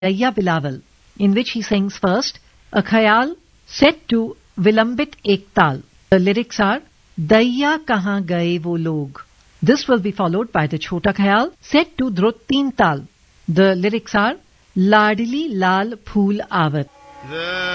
Dayya Bilawal, in which he sings first a khayal set to Vilambit Ek Tal. The lyrics are Dayya kahan gaye wo log. This will be followed by the Chhota Khayal set to Drut Teen Tal. The lyrics are Ladli Lal Phool Avat.